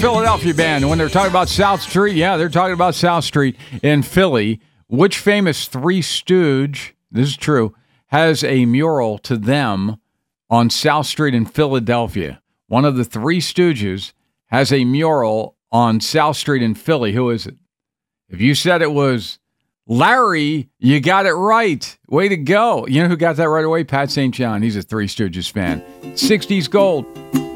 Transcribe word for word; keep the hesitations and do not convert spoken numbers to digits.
Philadelphia band. When they're talking about South Street, yeah, they're talking about South Street in Philly. Which famous Three Stooge, this is true, has a mural to them on South Street in Philadelphia? One of the Three Stooges has a mural on South Street in Philly. Who is it? If you said it was Larry, you got it right. Way to go. You know who got that right away? Pat Saint John. He's a Three Stooges fan. sixties gold.